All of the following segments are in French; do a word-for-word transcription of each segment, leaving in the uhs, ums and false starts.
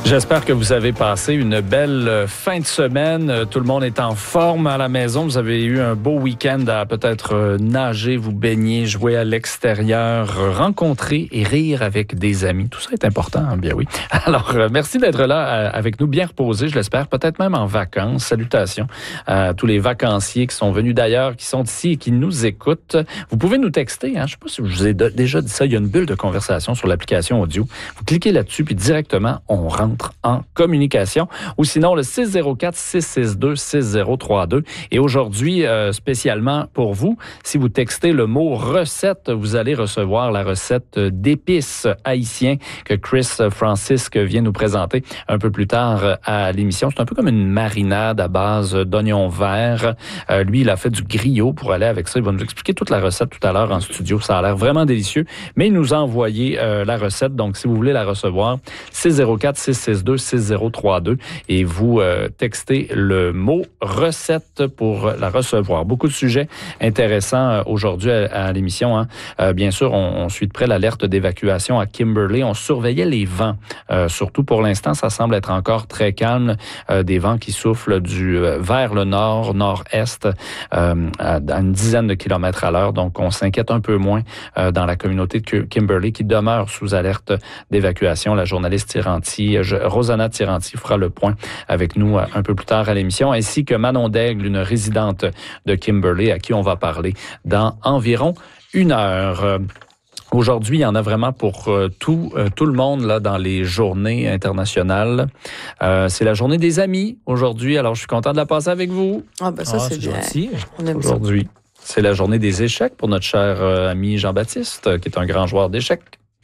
J'espère que vous avez passé une belle fin de semaine. Tout le monde est en forme à la maison. Vous avez eu un beau week-end à peut-être nager, vous baigner, jouer à l'extérieur, rencontrer et rire avec des amis. Tout ça est important, hein? Bien oui. Alors, merci d'être là avec nous, bien reposé, je l'espère, peut-être même en vacances. Salutations à tous les vacanciers qui sont venus d'ailleurs, qui sont ici et qui nous écoutent. Vous pouvez nous texter, hein? Je ne sais pas si je vous ai déjà dit ça, il y a une bulle de conversation sur l'application audio. Vous cliquez là-dessus, puis directement, on rentre en communication, ou sinon le six zéro quatre, six six deux, six zéro trois deux. Et aujourd'hui, euh, spécialement pour vous, si vous textez le mot recette, vous allez recevoir la recette d'épices haïtiens que Chris Francisque vient nous présenter un peu plus tard à l'émission. C'est un peu comme une marinade à base d'oignons verts. Euh, lui, il a fait du griot pour aller avec ça. Il va nous expliquer toute la recette tout à l'heure en studio. Ça a l'air vraiment délicieux. Mais il nous a envoyé euh, la recette. Donc, si vous voulez la recevoir, six zéro quatre, six six deux, six zéro trois deux et vous euh, textez le mot recette pour la recevoir. Beaucoup de sujets intéressants euh, aujourd'hui à, à l'émission. Hein. Euh, bien sûr, on, on suit de près l'alerte d'évacuation à Kimberley. On surveillait les vents. Euh, surtout pour l'instant, ça semble être encore très calme. Euh, des vents qui soufflent du euh, vers le nord, nord-est, euh, à, à une dizaine de kilomètres à l'heure. Donc, on s'inquiète un peu moins euh, dans la communauté de Kimberley qui demeure sous alerte d'évacuation. La journaliste Tiranti, Rosanna Tiranti fera le point avec nous un peu plus tard à l'émission, ainsi que Manon Daigle, une résidente de Kimberley, à qui on va parler dans environ une heure. Aujourd'hui, il y en a vraiment pour euh, tout euh, tout le monde là dans les journées internationales. Euh, c'est la journée des amis aujourd'hui, alors je suis content de la passer avec vous. Ah ben ça, ah, c'est, c'est bien. gentil. On aime aujourd'hui, ça. C'est la journée des échecs pour notre cher euh, ami Jean-Baptiste, qui est un grand joueur d'échecs.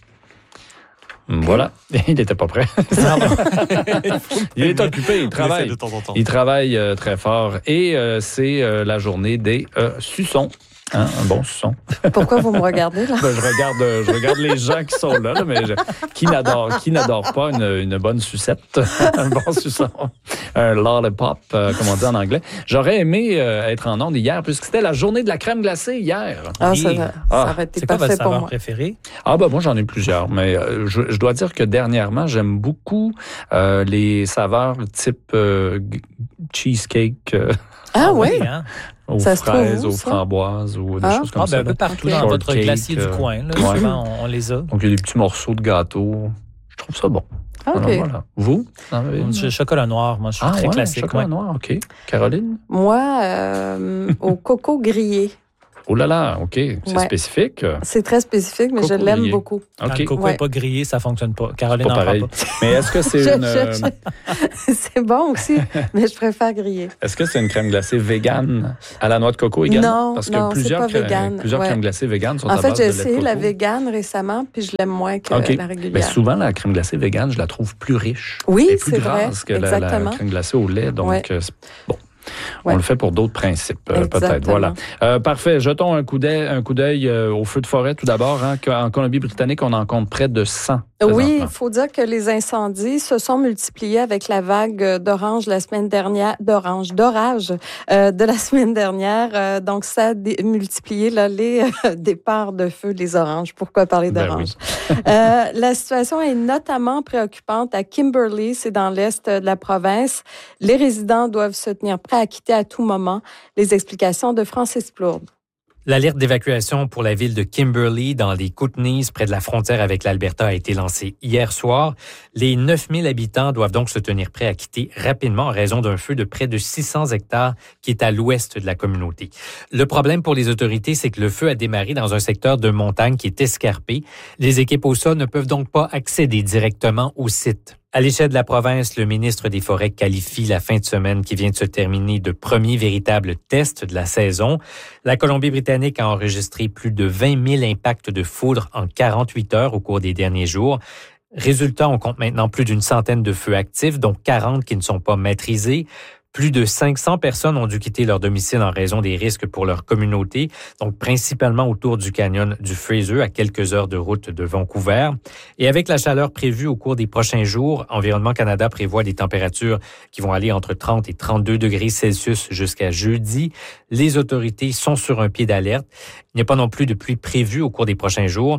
Voilà, il n'était pas prêt. Il est occupé, il travaille. De temps en temps. Il travaille euh, très fort et euh, c'est euh, la journée des euh, suçons. Hein, un bon suçon. Pourquoi vous me regardez là? Ben, je regarde, euh, je regarde les gens qui sont là, là mais je, qui n'adore, qui n'adore pas une, une bonne sucette, un bon suçon, un lollipop, euh, comme on dit en anglais. J'aurais aimé euh, être en ondes hier, puisque c'était la journée de la crème glacée hier. Ah, Oui. ça, ça Ah. aurait été C'est quoi parfait votre pour saveur moi. préférée? Ah ben moi j'en ai plusieurs, mais euh, je, je dois dire que dernièrement j'aime beaucoup euh, les saveurs type euh, g- cheesecake. Euh, Ah, oui? hein? aux Ça se trouve fraises, où, aux ça? framboises ou des Ah. choses comme Ah, ça. ben, un là. peu partout Ok. dans votre Shortcake, glacier du euh, coin. Là, ouais. souvent, on, on les a. Donc il y a des petits morceaux de gâteau. Je trouve ça bon. OK. Alors, voilà. Vous? Vous en avez une? Le chocolat noir, moi, je suis Ah très ouais, classique. chocolat ouais. noir, OK. Caroline? Moi, euh, au coco grillé. Oh là là, OK. C'est Ouais. spécifique. C'est très spécifique, mais Coco je l'aime grillé. beaucoup. Quand le OK. coco Ouais. n'est pas grillé, ça ne fonctionne pas. Caroline Pas n'en pareil. parle pas. Mais est-ce que c'est Je- une... je- euh, C'est bon aussi, mais je préfère griller. Est-ce que c'est une crème glacée végane à la noix de coco également? Non, Parce que non, c'est plusieurs, pas crè- végane, plusieurs ouais. crèmes glacées véganes sont En à fait, base j'ai de lait de essayé la coco. végane récemment, puis je l'aime moins que OK. la régulière. Ben, souvent, la crème glacée végane, je la trouve plus riche. Oui, Elle est plus c'est vrai, grasse que la, la exactement. crème glacée au lait. Donc, Ouais. euh, c'est- bon. Ouais. On le fait pour d'autres principes, euh, peut-être. Exactement. Voilà. Euh, parfait. Jetons un coup d'œil, un coup d'œil euh, au feu de forêt tout d'abord. Hein, en Colombie-Britannique, on en compte près de cent. Oui, il présentement. faut dire que les incendies se sont multipliés avec la vague d'orange la semaine dernière, d'orange, d'orage euh, de la semaine dernière. Euh, donc, ça a dé- multiplié là, les euh, départs de feu, les oranges. Pourquoi parler Ben d'orange? euh, la situation est notamment préoccupante à Kimberley, c'est dans l'est de la province. Les résidents doivent se tenir prêts à quitter à tout moment. Les explications de Francis Plourde. L'alerte d'évacuation pour la ville de Kimberley dans les Kootenays, près de la frontière avec l'Alberta, a été lancée hier soir. Les neuf mille habitants doivent donc se tenir prêts à quitter rapidement en raison d'un feu de près de six cents hectares qui est à l'ouest de la communauté. Le problème pour les autorités, c'est que le feu a démarré dans un secteur de montagne qui est escarpé. Les équipes au sol ne peuvent donc pas accéder directement au site. À l'échelle de la province, le ministre des Forêts qualifie la fin de semaine qui vient de se terminer de premier véritable test de la saison. La Colombie-Britannique a enregistré plus de vingt mille impacts de foudre en quarante-huit heures au cours des derniers jours. Résultat, on compte maintenant plus d'une centaine de feux actifs, dont quarante qui ne sont pas maîtrisés. Plus de cinq cents personnes ont dû quitter leur domicile en raison des risques pour leur communauté, donc principalement autour du canyon du Fraser, à quelques heures de route de Vancouver. Et avec la chaleur prévue au cours des prochains jours, Environnement Canada prévoit des températures qui vont aller entre trente et trente-deux degrés Celsius jusqu'à jeudi. Les autorités sont sur un pied d'alerte. Il n'y a pas non plus de pluie prévue au cours des prochains jours.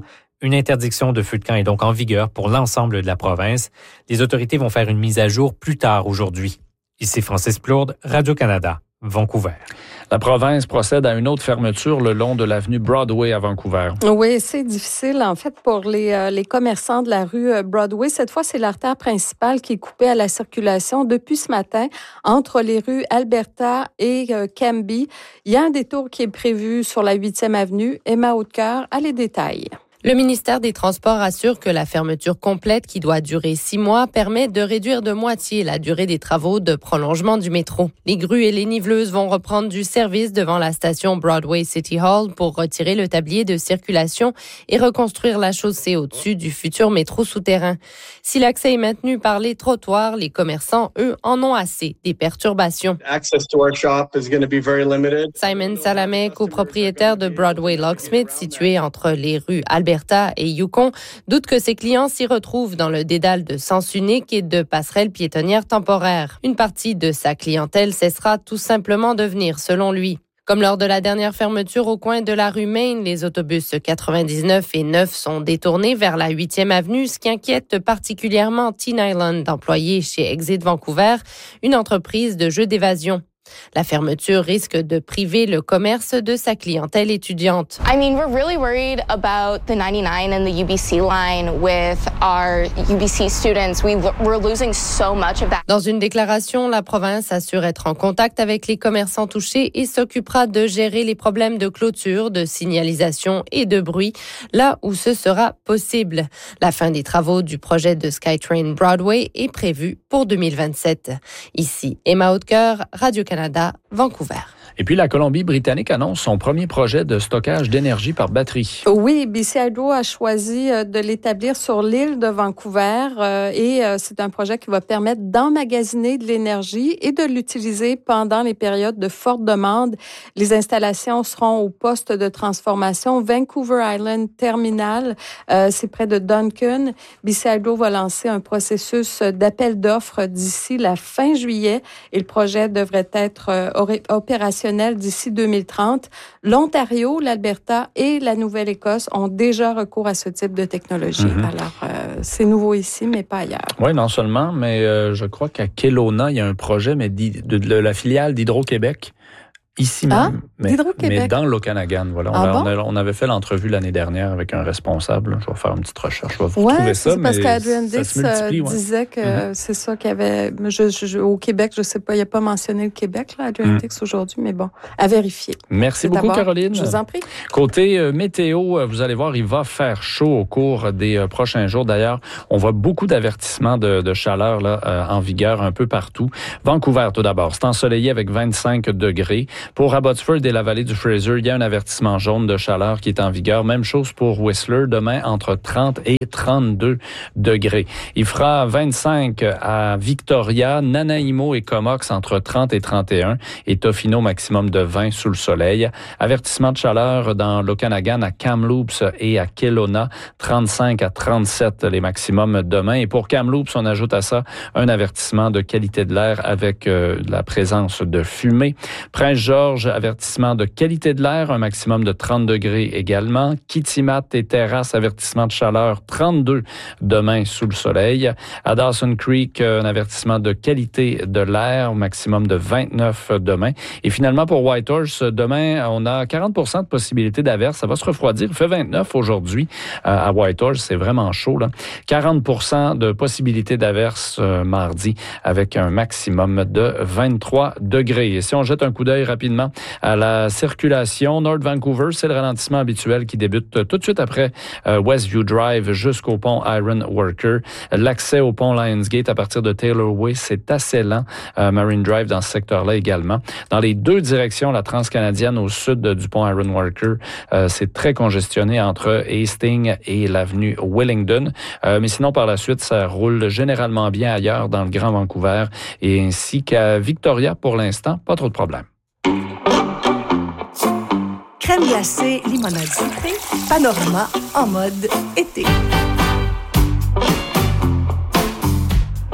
Une interdiction de feu de camp est donc en vigueur pour l'ensemble de la province. Les autorités vont faire une mise à jour plus tard aujourd'hui. Ici Francis Plourde, Radio-Canada, Vancouver. La province procède à une autre fermeture le long de l'avenue Broadway à Vancouver. Oui, c'est difficile en fait pour les, euh, les commerçants de la rue Broadway. Cette fois, c'est l'artère principale qui est coupée à la circulation depuis ce matin entre les rues Alberta et euh, Cambie. Il y a un détour qui est prévu sur la huitième avenue. Emma Hautecoeur a les détails. Le ministère des Transports assure que la fermeture complète, qui doit durer six mois, permet de réduire de moitié la durée des travaux de prolongement du métro. Les grues et les niveleuses vont reprendre du service devant la station Broadway City Hall pour retirer le tablier de circulation et reconstruire la chaussée au-dessus du futur métro souterrain. Si l'accès est maintenu par les trottoirs, les commerçants, eux, en ont assez des perturbations. Access to our shop is going to be very limited. Simon Salamé, copropriétaire de Broadway Locksmith, situé entre les rues Albert et Yukon, doute que ses clients s'y retrouvent dans le dédale de sens unique et de passerelles piétonnières temporaires. Une partie de sa clientèle cessera tout simplement de venir, selon lui. Comme lors de la dernière fermeture au coin de la rue Main, les autobus quatre-vingt-dix-neuf et neuf sont détournés vers la huitième avenue, ce qui inquiète particulièrement Teen Island, employé chez Exit Vancouver, une entreprise de jeux d'évasion. La fermeture risque de priver le commerce de sa clientèle étudiante. I mean, we're really worried about the ninety-nine and the U B C line with our U B C students. We, we're losing so much of that. Dans une déclaration, la province assure être en contact avec les commerçants touchés et s'occupera de gérer les problèmes de clôture, de signalisation et de bruit, là où ce sera possible. La fin des travaux du projet de SkyTrain Broadway est prévue pour deux mille vingt-sept. Ici, Emma Hautecoeur, Radio-Canada, Vancouver. Et puis, la Colombie-Britannique annonce son premier projet de stockage d'énergie par batterie. Oui, B C Hydro a choisi de l'établir sur l'île de Vancouver euh, et euh, c'est un projet qui va permettre d'emmagasiner de l'énergie et de l'utiliser pendant les périodes de forte demande. Les installations seront au poste de transformation Vancouver Island Terminal. Euh, c'est près de Duncan. B C Hydro va lancer un processus d'appel d'offres d'ici la fin juillet et le projet devrait être euh, opérationnel d'ici deux mille trente. L'Ontario, l'Alberta et la Nouvelle-Écosse ont déjà recours à ce type de technologie. Mm-hmm. Alors, euh, c'est nouveau ici, mais pas ailleurs. Oui, non seulement, mais euh, je crois qu'à Kelowna, il y a un projet mais de, de, de la filiale d'Hydro-Québec. Ici ah, même, mais, mais dans l'Okanagan. Voilà. Ah on, bon? a, on avait fait l'entrevue l'année dernière avec un responsable. Je vais faire une petite recherche. Je vais vous ouais, retrouver ça. C'est parce qu'Adrian Dix euh, disait que mm-hmm. c'est ça qu'il y avait. Je, je, au Québec, je ne sais pas, il n'a pas mentionné le Québec, là, Adrian mm. Dix aujourd'hui, mais bon, à vérifier. Merci c'est beaucoup, Caroline. Je vous en prie. Côté euh, météo, vous allez voir, il va faire chaud au cours des euh, prochains jours. D'ailleurs, on voit beaucoup d'avertissements de, de chaleur là, euh, en vigueur un peu partout. Vancouver, tout d'abord, c'est ensoleillé avec vingt-cinq degrés. Pour Abbotsford et la vallée du Fraser, il y a un avertissement jaune de chaleur qui est en vigueur. Même chose pour Whistler, demain entre trente et trente-deux degrés. Il fera vingt-cinq à Victoria, Nanaimo et Comox entre trente et trente et un et Tofino maximum de vingt sous le soleil. Avertissement de chaleur dans l'Okanagan à Kamloops et à Kelowna, trente-cinq à trente-sept les maximums demain. Et pour Kamloops, on ajoute à ça un avertissement de qualité de l'air avec euh, la présence de fumée. Prince-Georges, avertissement de qualité de l'air, un maximum de trente degrés également. Kitimat et Terrasse, avertissement de chaleur trente-deux demain sous le soleil. À Dawson Creek, un avertissement de qualité de l'air, un maximum de vingt-neuf demain. Et finalement, pour Whitehorse, demain, on a quarante pour cent de possibilité d'averse. Ça va se refroidir. Il fait vingt-neuf aujourd'hui à Whitehorse. C'est vraiment chaud, là. quarante pour cent de possibilité d'averse euh, mardi avec un maximum de vingt-trois degrés. Et si on jette un coup d'œil rapidement à la circulation, North Vancouver, c'est le ralentissement habituel qui débute tout de suite après euh, Westview Drive jusqu'au pont Iron Worker. L'accès au pont Lionsgate à partir de Taylor Way, c'est assez lent. Euh, Marine Drive dans ce secteur-là également. Dans les deux directions, la transcanadienne au sud du pont Iron Worker, euh, c'est très congestionné entre Hastings et l'avenue Wellington. Euh, mais sinon, par la suite, ça roule généralement bien ailleurs dans le Grand Vancouver et ainsi qu'à Victoria pour l'instant, pas trop de problèmes. Crème glacée, limonade sucrée, panorama en mode été.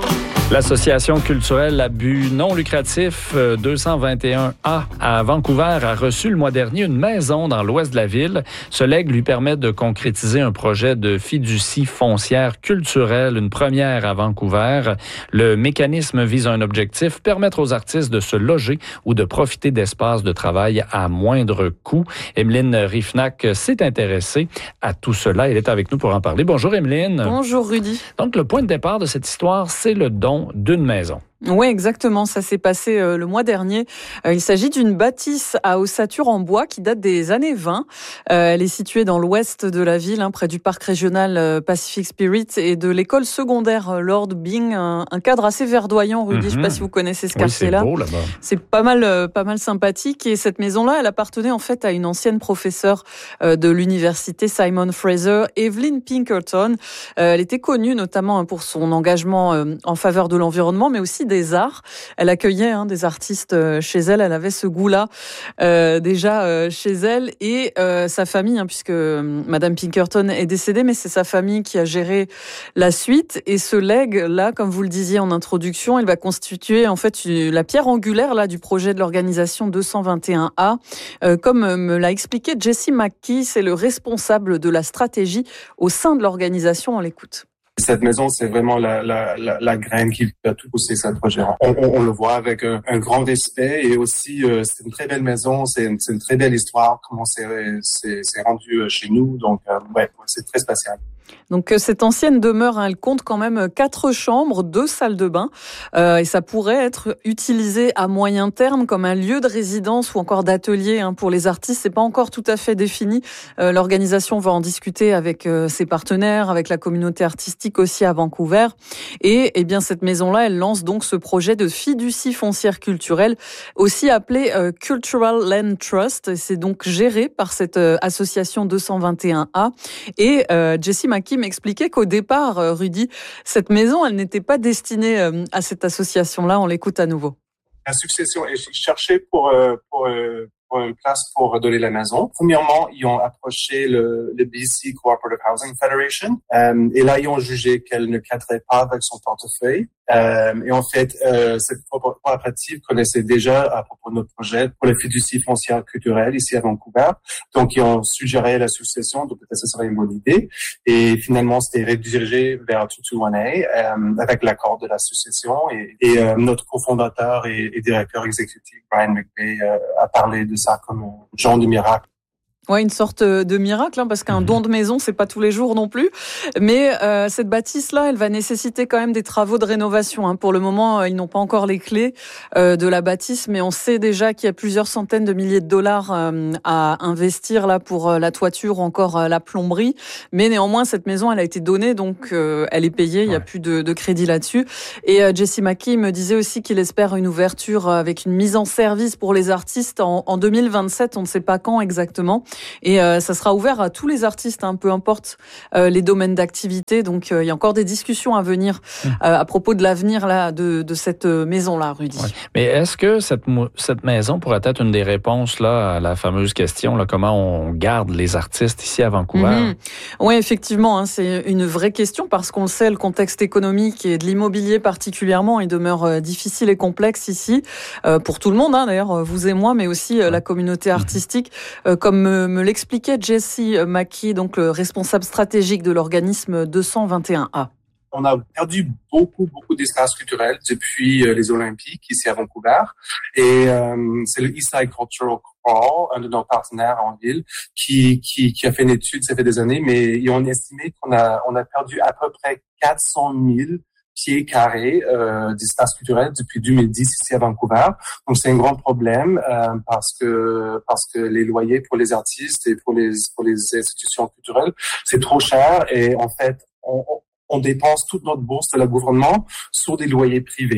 L'association culturelle à but non lucratif deux cent vingt et un A à Vancouver a reçu le mois dernier une maison dans l'ouest de la ville. Ce legs lui permet de concrétiser un projet de fiducie foncière culturelle, une première à Vancouver. Le mécanisme vise un objectif, permettre aux artistes de se loger ou de profiter d'espaces de travail à moindre coût. Emeline Riefnack s'est intéressée à tout cela. Elle est avec nous pour en parler. Bonjour Emeline. Bonjour Rudy. Donc le point de départ de cette histoire, c'est le don d'une maison. Oui, exactement. Ça s'est passé euh, le mois dernier. Euh, il s'agit d'une bâtisse à ossature en bois qui date des années vingt. Euh, elle est située dans l'ouest de la ville, hein, près du parc régional euh, Pacific Spirit et de l'école secondaire euh, Lord Byng. Un, un cadre assez verdoyant, Rudy. Mm-hmm. Je ne sais pas si vous connaissez ce oui, quartier-là. C'est beau là-bas. C'est pas mal, euh, pas mal sympathique. Et cette maison-là, elle appartenait en fait à une ancienne professeure euh, de l'université Simon Fraser, Evelyn Pinkerton. Euh, elle était connue notamment pour son engagement euh, en faveur de l'environnement, mais aussi des arts. Elle accueillait hein, des artistes euh, chez elle. Elle avait ce goût-là euh, déjà euh, chez elle et euh, sa famille, hein, puisque euh, Madame Pinkerton est décédée, mais c'est sa famille qui a géré la suite. Et ce legs-là, comme vous le disiez en introduction, il va constituer en fait la pierre angulaire là du projet de l'organisation deux cent vingt et un A. Euh, comme me l'a expliqué Jesse McKee, c'est le responsable de la stratégie au sein de l'organisation. On l'écoute. Cette maison, c'est vraiment la, la, la, la graine qui a tout poussé ce projet. On, on, on le voit avec un, un grand respect et aussi euh, c'est une très belle maison, c'est une, c'est une très belle histoire, comment c'est, c'est, c'est rendu chez nous. Donc, euh, ouais, c'est très spécial. Donc cette ancienne demeure, hein, elle compte quand même quatre chambres, deux salles de bain, euh, et ça pourrait être utilisé à moyen terme comme un lieu de résidence ou encore d'atelier hein, pour les artistes. C'est pas encore tout à fait défini. Euh, l'organisation va en discuter avec euh, ses partenaires, avec la communauté artistique aussi à Vancouver. Et eh bien cette maison-là, elle lance donc ce projet de fiducie foncière culturelle, aussi appelé euh, Cultural Land Trust. C'est donc géré par cette euh, association deux cent vingt et un A. Et euh, Jesse McKee m'expliquait qu'au départ, Rudy, cette maison, elle n'était pas destinée à cette association-là. On l'écoute à nouveau. La succession est cherchée pour, pour, pour une place pour donner la maison. Premièrement, ils ont approché le, le B C Cooperative Housing Federation euh, et là, ils ont jugé qu'elle ne cadrait pas avec son portefeuille. Euh, et en fait, euh, cette coopérative connaissait déjà à propos de notre projet pour la fiducie foncière culturelle ici à Vancouver. Donc, ils ont suggéré la succession, donc peut-être que ce serait une bonne idée. Et finalement, c'était redirigé vers deux cent vingt et un euh, avec l'accord de la succession. Et, et euh, notre cofondateur et, et directeur exécutif, Brian McVeigh, euh, a parlé de ça comme un genre de miracle. Ouais, une sorte de miracle, hein, parce qu'un don de maison, c'est pas tous les jours non plus. Mais euh, cette bâtisse-là, elle va nécessiter quand même des travaux de rénovation. Hein. Pour le moment, ils n'ont pas encore les clés euh, de la bâtisse, mais on sait déjà qu'il y a plusieurs centaines de milliers de dollars euh, à investir là pour euh, la toiture ou encore euh, la plomberie. Mais néanmoins, cette maison, elle a été donnée, donc euh, elle est payée. Il y a plus de, de crédit là-dessus. Et euh, Jesse McKee me disait aussi qu'il espère une ouverture avec une mise en service pour les artistes en, en deux mille vingt-sept. On ne sait pas quand exactement. Et euh, ça sera ouvert à tous les artistes, hein, peu importe euh, les domaines d'activité. Donc, euh, il y a encore des discussions à venir euh, à propos de l'avenir là de, de cette maison-là, Rudy. Ouais. Mais est-ce que cette, cette maison pourrait être une des réponses là à la fameuse question, là, comment on garde les artistes ici à Vancouver? Mm-hmm. Oui, effectivement, hein, c'est une vraie question parce qu'on le sait, le contexte économique et de l'immobilier particulièrement, il demeure euh, difficile et complexe ici euh, pour tout le monde, hein, d'ailleurs, vous et moi, mais aussi euh, la communauté artistique, euh, comme me, me l'expliquait Jesse McKee, donc le responsable stratégique de l'organisme deux cent vingt et un A. On a perdu beaucoup, beaucoup d'espaces culturels depuis euh, les Olympiques ici à Vancouver. Et euh, c'est le Eastside Cultural Crawl, un de nos partenaires en ville, qui, qui, qui a fait une étude, ça fait des années, mais ils ont estimé qu'on a, on a perdu à peu près quatre cent mille pieds carrés euh, d'espace culturel depuis deux mille dix ici à Vancouver. Donc c'est un grand problème euh, parce que parce que les loyers pour les artistes et pour les pour les institutions culturelles, c'est trop cher et en fait on, on dépense toute notre bourse de la gouvernement sur des loyers privés.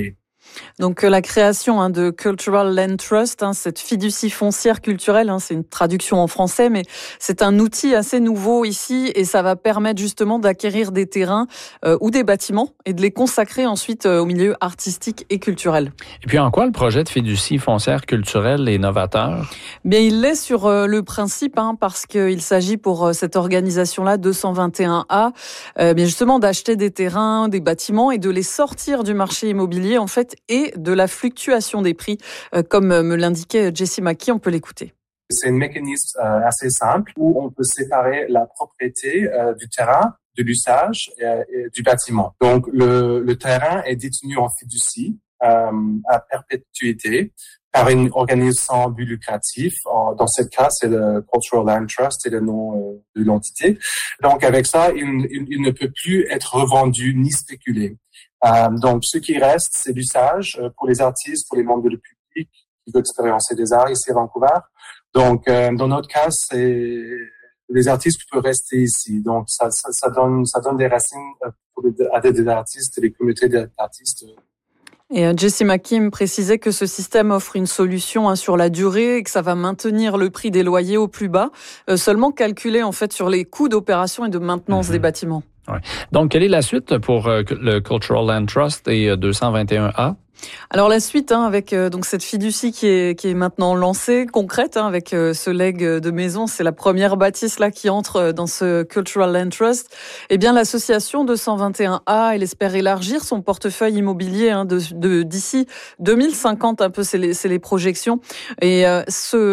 Donc la création hein, de Cultural Land Trust, hein, cette fiducie foncière culturelle, hein, c'est une traduction en français, mais c'est un outil assez nouveau ici et ça va permettre justement d'acquérir des terrains euh, ou des bâtiments et de les consacrer ensuite euh, au milieu artistique et culturel. Et puis en quoi le projet de fiducie foncière culturelle est novateur? Bien, il l'est sur euh, le principe, hein, parce qu'il s'agit pour euh, cette organisation-là, deux cent vingt et un A, euh, bien justement d'acheter des terrains, des bâtiments et de les sortir du marché immobilier en fait et de la fluctuation des prix, euh, comme me l'indiquait Jessie Mackey. On peut l'écouter. C'est un mécanisme euh, assez simple où on peut séparer la propriété euh, du terrain, de l'usage et, et du bâtiment. Donc le, le terrain est détenu en fiducie euh, à perpétuité par une organisme sans but lucratif. En, dans ce cas, c'est le Cultural Land Trust, c'est le nom euh, de l'entité. Donc avec ça, il, il, il ne peut plus être revendu ni spéculé. Euh, donc ce qui reste, c'est l'usage euh, pour les artistes, pour les membres du public qui veulent expérimenter des arts ici à Vancouver. Donc euh, dans notre cas, c'est les artistes qui peuvent rester ici. Donc ça, ça, ça donne, ça donne des racines pour les, à des artistes et des communautés d'artistes. Et Jessie Mackey précisait que ce système offre une solution hein, sur la durée et que ça va maintenir le prix des loyers au plus bas, euh, seulement calculé en fait sur les coûts d'opération et de maintenance mmh. des bâtiments. Ouais. Donc, quelle est la suite pour euh, le Cultural Land Trust et deux cent vingt et un A? Alors la suite, hein, avec euh, donc cette fiducie qui est qui est maintenant lancée, concrète, hein, avec euh, ce legs de maison, c'est la première bâtisse là qui entre dans ce Cultural Land Trust. Eh bien, l'association deux cent vingt et un A, elle espère élargir son portefeuille immobilier hein, de, de d'ici deux mille cinquante, un peu, c'est les c'est les projections. Et euh,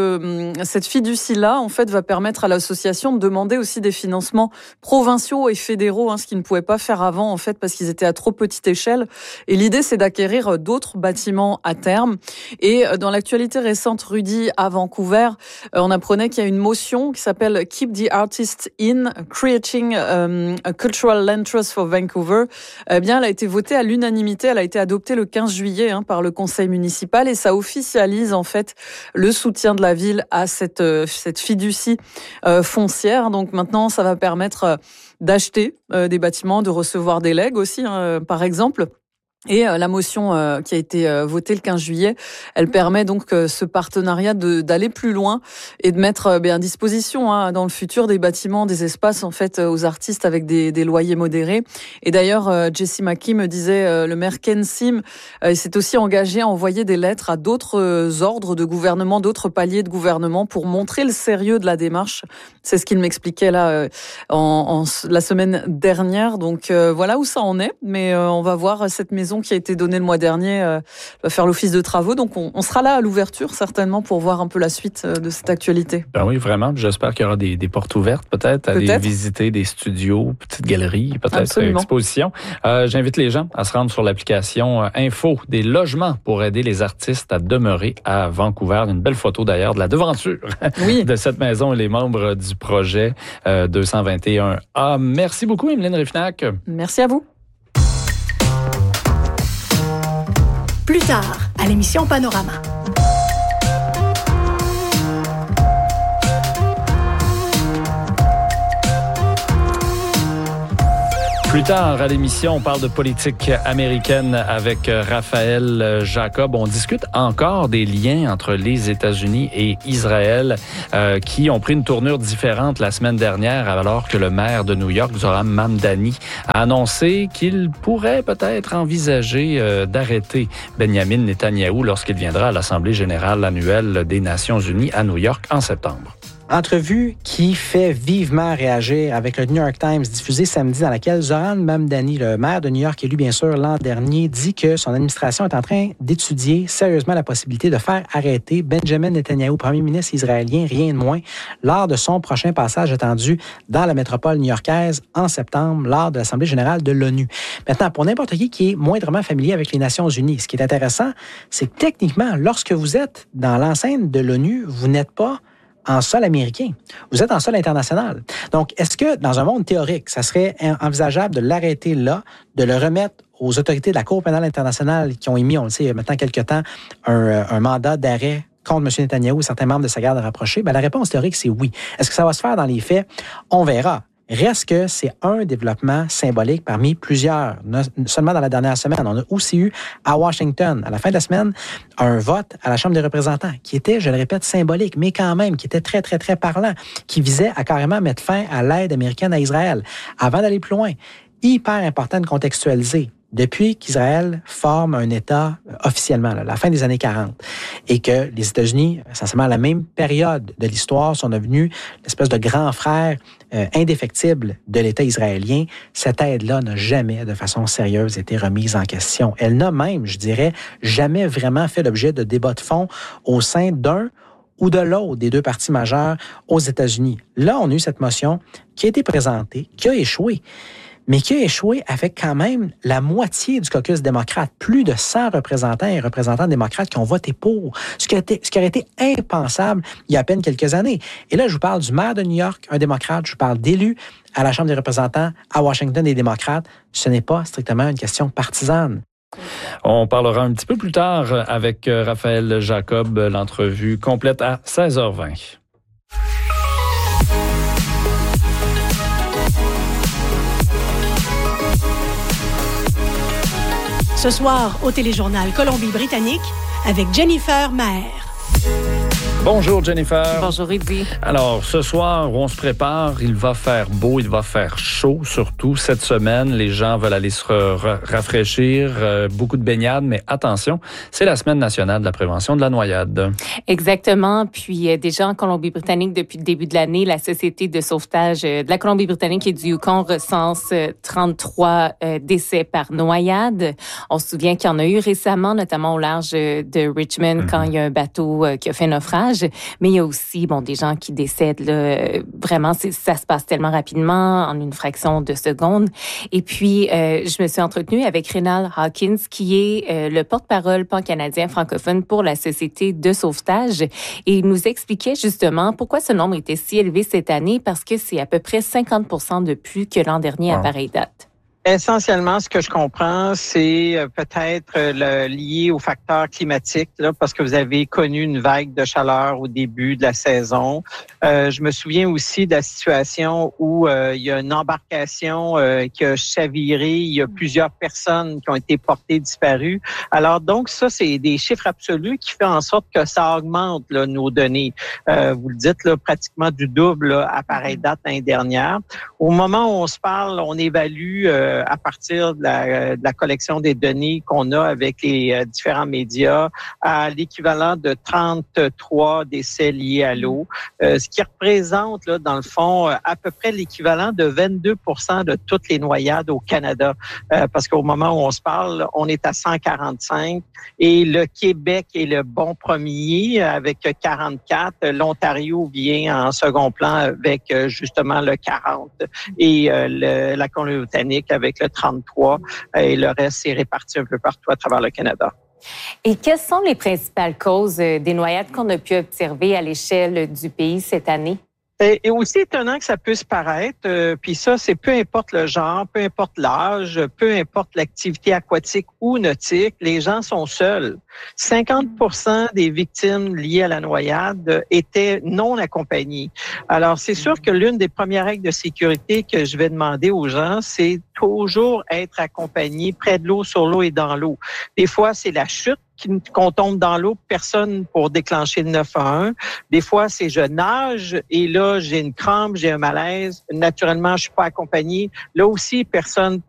ce cette fiducie là, en fait, va permettre à l'association de demander aussi des financements provinciaux et fédéraux, hein, ce qu'ils ne pouvaient pas faire avant, en fait, parce qu'ils étaient à trop petite échelle. Et l'idée, c'est d'acquérir d'autres bâtiments à terme. Et dans l'actualité récente, Rudy, à Vancouver, on apprenait qu'il y a une motion qui s'appelle Keep the Artists In, Creating um, a Cultural Land Trust for Vancouver. Eh bien, elle a été votée à l'unanimité. Elle a été adoptée le quinze juillet hein, par le conseil municipal et ça officialise en fait le soutien de la ville à cette, cette fiducie euh, foncière. Donc maintenant, ça va permettre euh, d'acheter euh, des bâtiments, de recevoir des legs aussi, hein, par exemple. Et euh, la motion euh, qui a été euh, votée le quinze juillet, elle permet donc euh, ce partenariat de, d'aller plus loin et de mettre euh, bien à disposition hein, dans le futur des bâtiments, des espaces en fait euh, aux artistes avec des, des loyers modérés. Et d'ailleurs, euh, Jessie Mackey me disait, euh, le maire Ken Sim euh, s'est aussi engagé à envoyer des lettres à d'autres euh, ordres de gouvernement, d'autres paliers de gouvernement pour montrer le sérieux de la démarche. C'est ce qu'il m'expliquait là euh, en, en la semaine dernière. Donc euh, voilà où ça en est. Mais euh, on va voir cette maison qui a été donnée le mois dernier euh, va faire l'office de travaux. Donc, on, on sera là à l'ouverture, certainement, pour voir un peu la suite euh, de cette actualité. Ben oui, vraiment. J'espère qu'il y aura des, des portes ouvertes, peut-être, à peut-être. aller visiter des studios, petites galeries, peut-être expositions. Euh, j'invite les gens à se rendre sur l'application euh, Info des logements pour aider les artistes à demeurer à Vancouver. Une belle photo, d'ailleurs, de la devanture oui. de cette maison et les membres du projet euh, deux cent vingt et un A. Merci beaucoup, Emeline Réfnac. Merci à vous. Plus tard, à l'émission Panorama. Plus tard à l'émission, on parle de politique américaine avec Raphaël Jacob. On discute encore des liens entre les États-Unis et Israël euh, qui ont pris une tournure différente la semaine dernière alors que le maire de New York, Zohran Mamdani, a annoncé qu'il pourrait peut-être envisager euh, d'arrêter Benjamin Netanyahou lorsqu'il viendra à l'Assemblée générale annuelle des Nations unies à New York en septembre. Entrevue qui fait vivement réagir avec le New York Times diffusée samedi dans laquelle Zohran Mamdani, le maire de New York élu bien sûr l'an dernier, dit que son administration est en train d'étudier sérieusement la possibilité de faire arrêter Benjamin Netanyahou, premier ministre israélien, rien de moins, lors de son prochain passage attendu dans la métropole new-yorkaise en septembre lors de l'Assemblée générale de l'ONU. Maintenant, pour n'importe qui qui est moindrement familier avec les Nations unies, ce qui est intéressant, c'est que techniquement, lorsque vous êtes dans l'enceinte de l'ONU, vous n'êtes pas en sol américain. Vous êtes en sol international. Donc, est-ce que, dans un monde théorique, ça serait envisageable de l'arrêter là, de le remettre aux autorités de la Cour pénale internationale qui ont émis, on le sait, maintenant quelques temps, un, un mandat d'arrêt contre M. Netanyahou et certains membres de sa garde rapprochée? Ben, la réponse théorique, c'est oui. Est-ce que ça va se faire dans les faits? On verra. Reste que c'est un développement symbolique parmi plusieurs. Non seulement dans la dernière semaine, on a aussi eu à Washington, à la fin de la semaine, un vote à la Chambre des représentants qui était, je le répète, symbolique, mais quand même, qui était très, très, très parlant, qui visait à carrément mettre fin à l'aide américaine à Israël. Avant d'aller plus loin, hyper important de contextualiser. Depuis qu'Israël forme un État officiellement, là, la fin des années quarante, et que les États-Unis, essentiellement à la même période de l'histoire, sont devenus l'espèce de grand frère euh, indéfectible de l'État israélien, cette aide-là n'a jamais, de façon sérieuse, été remise en question. Elle n'a même, je dirais, jamais vraiment fait l'objet de débats de fond au sein d'un ou de l'autre des deux partis majeurs aux États-Unis. Là, on a eu cette motion qui a été présentée, qui a échoué, mais qui a échoué avec quand même la moitié du caucus démocrate, plus de cent représentants et représentants démocrates qui ont voté pour, ce qui, a été, ce qui aurait été impensable il y a à peine quelques années. Et là, je vous parle du maire de New York, un démocrate, je vous parle d'élus à la Chambre des représentants à Washington, des démocrates. Ce n'est pas strictement une question partisane. On parlera un petit peu plus tard avec Raphaël Jacob, l'entrevue complète à seize heures vingt. Ce soir, au téléjournal Colombie-Britannique, avec Jennifer Maher. Bonjour Jennifer. Bonjour Rudy. Alors, ce soir, on se prépare, il va faire beau, il va faire chaud, surtout cette semaine. Les gens veulent aller se ra- rafraîchir, euh, beaucoup de baignades, mais attention, c'est la semaine nationale de la prévention de la noyade. Exactement. Puis euh, déjà en Colombie-Britannique, depuis le début de l'année, la Société de sauvetage euh, de la Colombie-Britannique et du Yukon recense euh, trente-trois euh, décès par noyade. On se souvient qu'il y en a eu récemment, notamment au large euh, de Richmond, mm-hmm. quand il y a un bateau euh, qui a fait naufrage. Mais il y a aussi bon des gens qui décèdent là, vraiment c'est, ça se passe tellement rapidement en une fraction de seconde. Et puis euh, je me suis entretenue avec Rénal Hawkins qui est euh, le porte-parole pan-canadien francophone pour la Société de sauvetage et il nous expliquait justement pourquoi ce nombre était si élevé cette année parce que c'est à peu près cinquante pour cent de plus que l'an dernier à pareille date. Essentiellement, ce que je comprends, c'est peut-être le, lié aux facteurs climatiques, là, parce que vous avez connu une vague de chaleur au début de la saison. Euh, je me souviens aussi de la situation où euh, il y a une embarcation euh, qui a chaviré, il y a plusieurs personnes qui ont été portées disparues. Alors donc, ça, c'est des chiffres absolus qui font en sorte que ça augmente là, nos données. Euh, vous le dites, là, pratiquement du double là, à pareille date l'année dernière. Au moment où on se parle, on évalue euh, à partir de la, de la collection des données qu'on a avec les euh, différents médias à l'équivalent de trente-trois décès liés à l'eau, euh, ce qui représente, là, dans le fond, à peu près l'équivalent de vingt-deux pour cent de toutes les noyades au Canada. Euh, parce qu'au moment où on se parle, on est à cent quarante-cinq et le Québec est le bon premier avec quarante-quatre. L'Ontario vient en second plan avec justement le quarante et euh, le, la Colombie-Britannique avec le trente-trois et le reste est réparti un peu partout à travers le Canada. Et quelles sont les principales causes des noyades qu'on a pu observer à l'échelle du pays cette année? Et, et aussi étonnant que ça puisse paraître, euh, puis ça, c'est peu importe le genre, peu importe l'âge, peu importe l'activité aquatique ou nautique, les gens sont seuls. cinquante pour cent des victimes liées à la noyade étaient non accompagnées. Alors, c'est sûr que l'une des premières règles de sécurité que je vais demander aux gens, c'est toujours être accompagné près de l'eau, sur l'eau et dans l'eau. Des fois, c'est la chute qu'on tombe dans l'eau, personne pour déclencher le neuf un un. Des fois, c'est je nage et là, j'ai une crampe, j'ai un malaise. Naturellement, je suis pas accompagné. Là aussi, personne pour